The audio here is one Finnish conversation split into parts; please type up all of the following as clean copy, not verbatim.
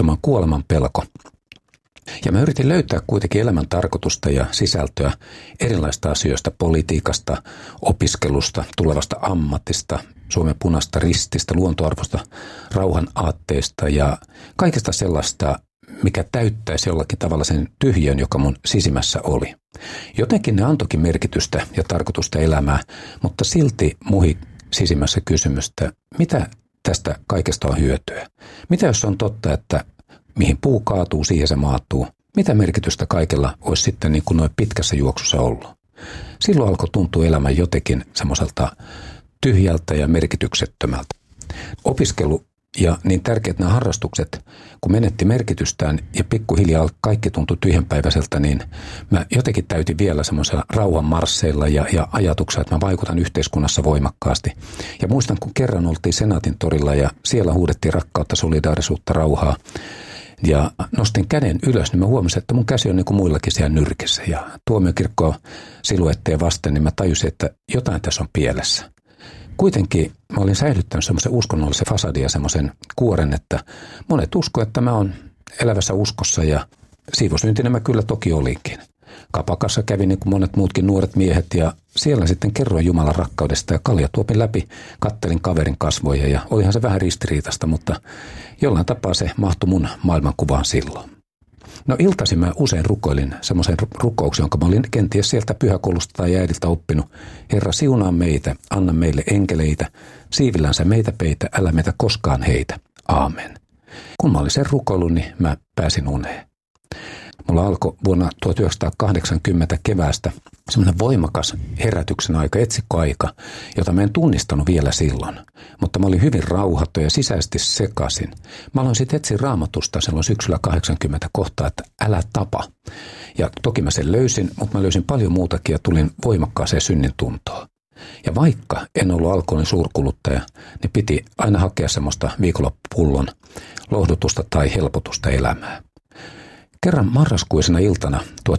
semmoinen kuoleman pelko. Ja mä yritin löytää kuitenkin elämän tarkoitusta ja sisältöä erilaisista asioista, politiikasta, opiskelusta, tulevasta ammatista, Suomen punaista rististä, luontoarvosta, rauhan aatteista ja kaikesta sellaista, mikä täyttäisi jollakin tavalla sen tyhjön, joka mun sisimmässä oli. Jotenkin ne antoikin merkitystä ja tarkoitusta elämää, mutta silti muhi sisimmässä kysymystä, mitä tästä kaikesta on hyötyä? Mitä jos on totta, että mihin puu kaatuu, siihen se maatuu? Mitä merkitystä kaikella olisi sitten niin kuin noin pitkässä juoksussa ollut? Silloin alkoi tuntua elämä jotenkin semmoiselta tyhjältä ja merkityksettömältä. Opiskelu ja niin tärkeät nämä harrastukset, kun menetti merkitystään ja pikkuhiljaa kaikki tuntui tyhjänpäiväiseltä, niin mä jotenkin täytin vielä semmoisella rauhan marsseilla ja ajatuksella, että mä vaikutan yhteiskunnassa voimakkaasti. Ja muistan, kun kerran oltiin Senaatin torilla ja siellä huudettiin rakkautta, solidaarisuutta, rauhaa. Ja nostin käden ylös, niin mä huomasin, että mun käsi on niin kuin muillakin siellä nyrkissä. Ja tuomiokirkkoa siluetteja vasten, niin mä tajusin, että jotain tässä on pielessä. Kuitenkin mä olin säilyttänyt semmoisen uskonnollisen fasadin ja semmoisen kuoren, että monet uskoivat, että mä oon elävässä uskossa ja siivosyntinen mä kyllä toki olinkin. Kapakassa kävin niin kuin monet muutkin nuoret miehet ja siellä sitten kerroin Jumalan rakkaudesta ja kaljatuopin läpi kattelin kaverin kasvoja ja olihan se vähän ristiriitasta, mutta jollain tapaa se mahtui mun maailmankuvaan silloin. No iltaisin mä usein rukoilin semmoisen rukouksen, jonka mä olin kenties sieltä pyhäkoulusta tai äidiltä oppinut. Herra, siunaa meitä, anna meille enkeleitä, siivillänsä meitä peitä, älä meitä koskaan heitä. Aamen. Kun mä olin sen rukoillut, niin mä pääsin uneen. Mulla alkoi vuonna 1980 keväästä semmoinen voimakas herätyksen aika, etsikkoaika, jota mä en tunnistanut vielä silloin. Mutta mä olin hyvin rauhaton ja sisäisesti sekaisin. Mä aloin sitten etsiä Raamatusta silloin syksyllä 80 kohtaa, että älä tapa. Ja toki mä sen löysin, mutta mä löysin paljon muutakin ja tulin voimakkaaseen synnin tuntoon. Ja vaikka en ollut alkoholin suurkuluttaja, niin piti aina hakea semmoista viikonloppupullon lohdutusta tai helpotusta elämään. Kerran marraskuisena iltana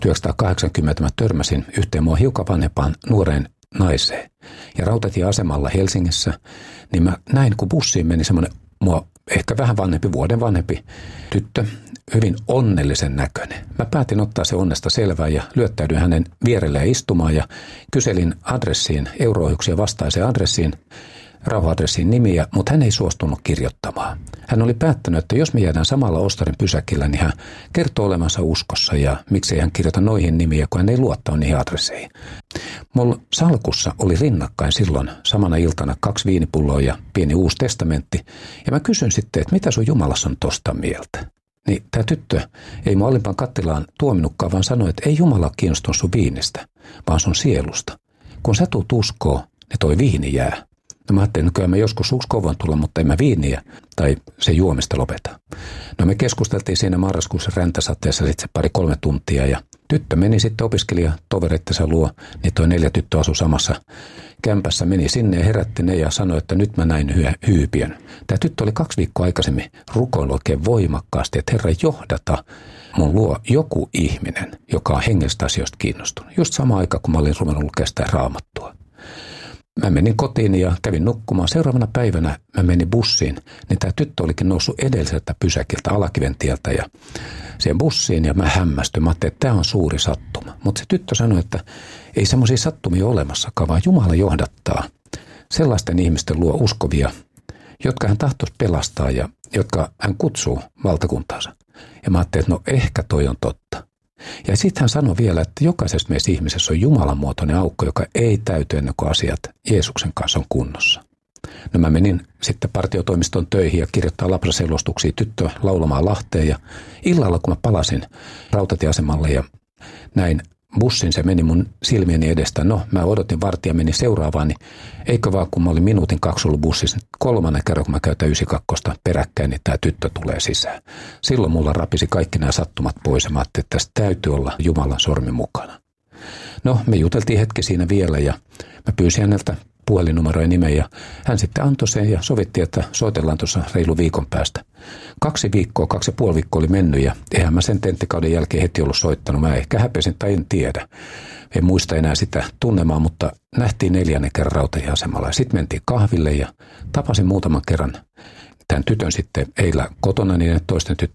1980 mä törmäsin yhteen mua hiukan vanhempaan nuoreen naiseen. Ja rautatieasemalla Helsingissä, niin mä näin, kun bussiin meni semmoinen mua ehkä vähän vanhempi, vuoden vanhempi tyttö, hyvin onnellisen näköinen. Mä päätin ottaa se onnesta selvää ja lyöttäydyin hänen vierelleen istumaan ja kyselin adressiin, Euro-ohjuksia vastaiseen adressiin, rauha-adressiin nimiä, mutta hän ei suostunut kirjoittamaan. Hän oli päättänyt, että jos me jäädään samalla Ostarin pysäkillä, niin hän kertoo olevansa uskossa ja miksei hän kirjoita noihin nimiä, kun hän ei luottaa niihin adresseihin. Mulla salkussa oli rinnakkain silloin samana iltana 2 viinipulloa ja pieni Uusi testamentti. Ja mä kysyin sitten, että mitä sun Jumalassa on tosta mieltä? Niin tämä tyttö ei mun alimpaan kattilaan tuominutkaan, vaan sanoi, että ei Jumala kiinnostunut sun viinistä, vaan sun sielusta. Kun sä tuut uskoo, niin toi viini jää. No mä ajattelin, että kyllä mä joskus uskon voin tulla, mutta en mä viiniä tai se juomista lopeta. No me keskusteltiin siinä marraskuussa räntäsateessa sitten se 2-3 tuntia ja tyttö meni sitten opiskelijatovereittensa luo, niin toi 4 tyttöä asui samassa kämpässä, meni sinne ja herätti ne ja sanoi, että nyt mä näin hyypiön. Tämä tyttö oli 2 viikkoa aikaisemmin rukoillut oikein voimakkaasti, että Herra johdata mun luo joku ihminen, joka on hengellisistä asioista kiinnostunut. Just sama aika, kun mä olin ruvennut lukemaan sitä Raamattua. Mä menin kotiin ja kävin nukkumaan. Seuraavana päivänä mä menin bussiin, niin tämä tyttö olikin noussut edelliseltä pysäkiltä Alakiven tieltä ja siihen bussiin ja mä hämmästyin. Mä ajattelin, että tämä on suuri sattuma. Mutta se tyttö sanoi, että ei semmoisia sattumia ole olemassakaan, vaan Jumala johdattaa sellaisten ihmisten luo uskovia, jotka hän tahtoisi pelastaa ja jotka hän kutsuu valtakuntaansa. Ja mä ajattelin, että no ehkä toi on totta. Ja sitten hän sanoi vielä, että jokaisessa meissä ihmisessä on Jumalan muotoinen aukko, joka ei täyty ennen kuin asiat Jeesuksen kanssa on kunnossa. No mä menin sitten partiotoimiston töihin ja kirjoittaa lapsiselostuksia tyttöä laulamaan Lahteen ja illalla kun mä palasin rautatieasemalle ja näin bussin, se meni mun silmieni edestä. No mä odotin vartija meni seuraavaan, niin eikö vaan kun mä olin minuutin 2 ollut bussissa, 3. kerran kun mä käytän 92 peräkkäin, niin tää tyttö tulee sisään. Silloin mulla rapisi kaikki nämä sattumat pois ja mä ajattelin, että tässä täytyy olla Jumalan sormi mukana. No me juteltiin hetki siinä vielä ja mä pyysin häneltä puhelinnumero ja nimen ja hän sitten antoi sen ja sovittiin, että soitellaan tuossa reilu viikon päästä. 2 viikkoa, 2,5 viikkoa oli mennyt ja eihän mä sen tenttikauden jälkeen heti ollut soittanut. Mä ehkä häpesin tai en tiedä. En muista enää sitä tunnemaan, mutta nähtiin 4. kerran rautatieasemalla ja sitten mentiin kahville ja tapasin muutaman kerran tämän tytön sitten eillä kotona niiden toisten